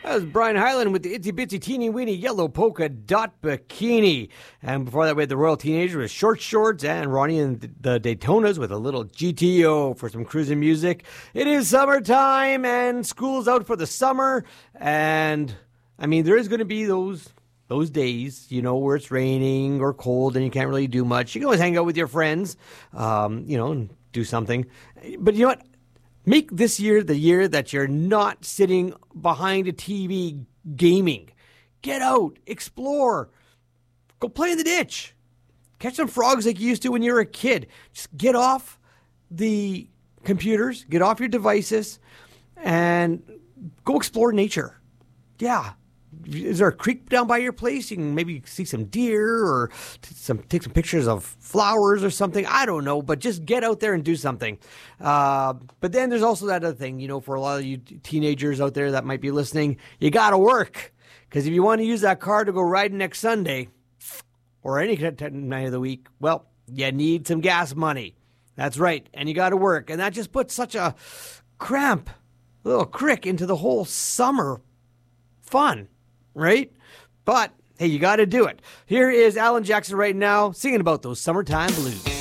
That was Brian Hyland with the Itsy Bitsy Teeny Weeny Yellow Polka Dot Bikini. And before that, we had the Royal Teenager with Short Shorts and Ronnie and the Daytonas with a little GTO for some cruising music. It is summertime and school's out for the summer. And, I mean, there is going to be those days, where it's raining or cold and you can't really do much. You can always hang out with your friends, and do something. But you know what? Make this year the year that you're not sitting behind a TV gaming. Get out, explore, go play in the ditch, catch some frogs like you used to when you were a kid. Just get off the computers, get off your devices, and go explore nature. Yeah. Is there a creek down by your place? You can maybe see some deer or take some pictures of flowers or something. I don't know, but just get out there and do something. But then there's also that other thing, for a lot of you teenagers out there that might be listening, you got to work. Because if you want to use that car to go riding next Sunday or any night of the week, well, you need some gas money. That's right. And you got to work. And that just puts such a little crick into the whole summer fun. Right? But, hey, you got to do it. Here is Alan Jackson right now singing about those summertime blues.